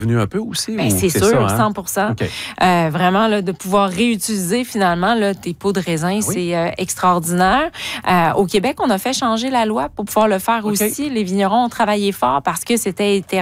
Venu un peu aussi? Bien, ou c'est sûr, ça, 100%. OK. Vraiment, là, de pouvoir réutiliser finalement là, tes pots de raisin, Oui. c'est extraordinaire. Au Québec, on a fait changer la loi pour pouvoir le faire OK. aussi. Les vignerons ont travaillé fort parce que c'était